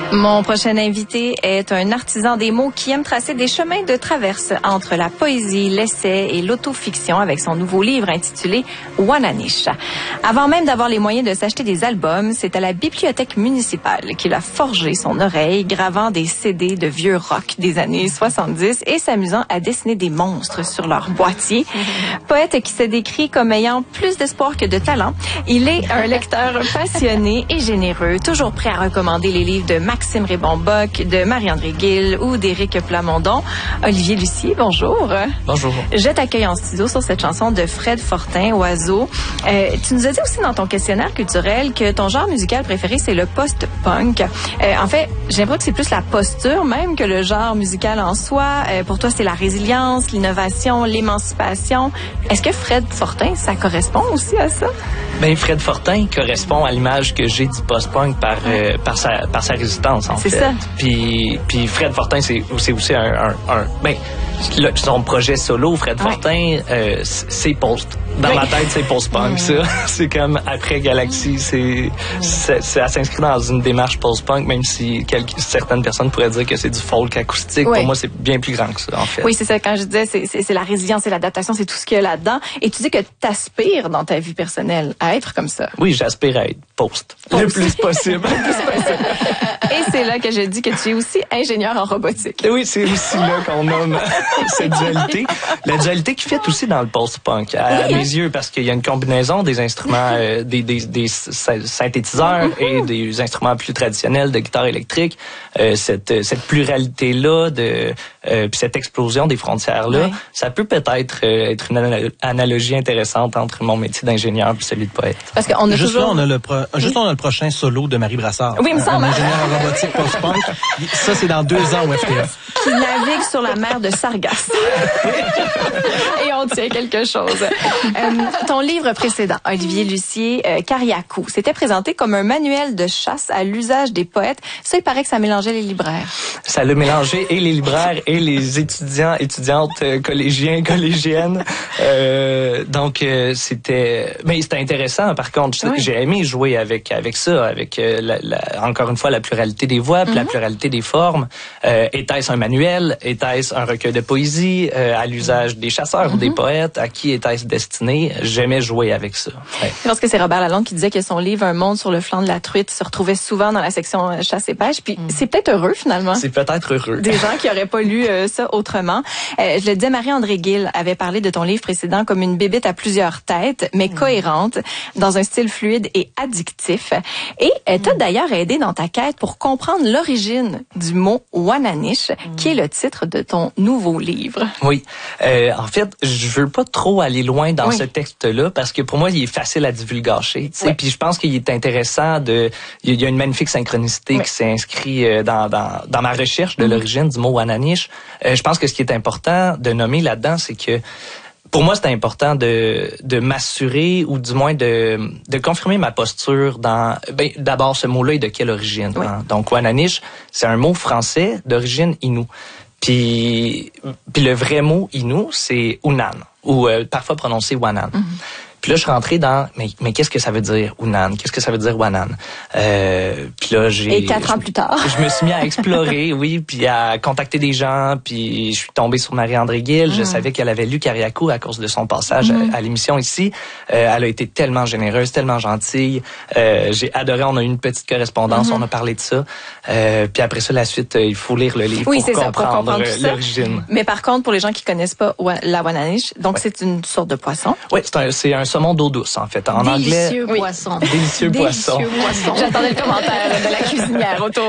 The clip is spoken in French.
Mon prochain invité est un artisan des mots qui aime tracer des chemins de traverse entre la poésie, l'essai et l'autofiction avec son nouveau livre intitulé Wananish. Avant même d'avoir les moyens de s'acheter des albums, c'est à la bibliothèque municipale qu'il a forgé son oreille, gravant des CD de vieux rock des années 70 et s'amusant à dessiner des monstres sur leur boîtier. Poète qui se décrit comme ayant plus d'espoir que de talent, il est un lecteur passionné et généreux, toujours prêt à recommander les livres de Maxime Rébon-Bock, de Marie-André Gill ou d'Éric Plamondon. Olivier Lucier, bonjour. Bonjour. Je t'accueille en studio sur cette chanson de Fred Fortin, Oiseau. Tu nous as dit aussi dans ton questionnaire culturel que ton genre musical préféré, c'est le post-punk. En fait, j'ai l'impression que c'est plus la posture même que le genre musical en soi. Pour toi, c'est la résilience, l'innovation, l'émancipation. Est-ce que Fred Fortin, ça correspond aussi à ça? Ben, Fred Fortin correspond à l'image que j'ai du post-punk par sa résistance, en fait. C'est ça. Puis Fred Fortin, c'est aussi son projet solo, Fred Fortin, c'est post. Dans ma tête, c'est post-punk, ça. C'est comme après Galaxy, ça s'inscrit dans une démarche post-punk, même si certaines personnes pourraient dire que c'est du folk acoustique. Oui. Pour moi, c'est bien plus grand que ça, en fait. Oui, c'est ça. Quand je disais, c'est la résilience, c'est l'adaptation, c'est tout ce qu'il y a là-dedans. Et tu dis que tu aspires dans ta vie personnelle à être comme ça. Oui, j'aspire à être post. Le plus possible. Et c'est là que je dis que tu es aussi ingénieur en robotique. Oui, c'est aussi là qu'on nomme cette dualité. La dualité qui fait aussi dans le post-punk, à mes yeux, parce qu'il y a une combinaison des instruments, des synthétiseurs et des instruments plus traditionnels de guitare électrique. Cette pluralité-là, puis cette explosion des frontières-là, ça peut peut-être être une analogie intéressante entre mon métier d'ingénieur et celui de poète. Parce qu'on a Juste toujours... là, on a le prochain solo de Marie Brassard. Oui, il me semble. Un ingénieur en robotique post-punk. Ça, c'est dans 2 ans au FTF. Qui navigue sur la mer de Sargasse. Et on tient quelque chose. Ton livre précédent, Olivier Lucier, Cariacou, c'était présenté comme un manuel de chasse à l'usage des poètes. Ça, il paraît que ça mélangeait les libraires. Ça l'a mélangé et les libraires et les étudiants, étudiantes, collégiens, collégiennes. Donc, c'était intéressant. Par contre, j'ai aimé jouer avec ça, avec encore une fois la pluralité des voix, puis la pluralité des formes. Était-ce un manuel? Était-ce un recueil de poésie à l'usage des chasseurs ou des poètes? À qui était-ce destiné? J'aimais jouer avec ça. Ouais. Je pense que c'est Robert Lalonde qui disait que son livre Un monde sur le flanc de la truite se retrouvait souvent dans la section chasse et pêche. Puis c'est peut-être heureux finalement. C'est peut-être heureux. Des gens qui n'auraient pas lu ça autrement. Je le disais, Marie-André Gill avait parlé de ton livre précédent comme une bébête à plusieurs têtes, mais cohérente, dans un style fluide et addictif. Et elle t'a d'ailleurs aidé dans ta quête pour comprendre l'origine du mot Wananish, qui est le titre de ton nouveau livre. Oui. En fait, je veux pas trop aller loin dans ce texte-là parce que pour moi, il est facile à divulgacher. Puis je pense qu'il est intéressant il y a une magnifique synchronicité qui s'est inscrite dans ma recherche de l'origine du mot Wananish. Je pense que ce qui est important de nommer là-dedans, c'est que pour moi, c'est important de m'assurer ou du moins de confirmer ma posture dans d'abord ce mot-là est de quelle origine. Hein? Donc Wananish, c'est un mot français d'origine Innu. Puis le vrai mot Innu, c'est Unan ou parfois prononcé Wanan. Puis là, je suis rentré dans mais qu'est-ce que ça veut dire Unan? Qu'est-ce que ça veut dire Wanan? Puis là, Et 4 ans plus tard. Je me suis mis à explorer, puis à contacter des gens, puis je suis tombé sur Marie-André Gill. Je savais qu'elle avait lu Cariacou à cause de son passage à l'émission ici. Elle a été tellement généreuse, tellement gentille. J'ai adoré, on a eu une petite correspondance, on a parlé de ça. Puis après ça, la suite, il faut lire le livre pour comprendre l'origine. Mais par contre, pour les gens qui connaissent pas la Wananish, donc c'est une sorte de poisson. Oui, c'est un saumon d'eau douce, en fait. En Délicieux anglais. poisson. Délicieux poisson. J'attendais le commentaire de la cuisinière autour.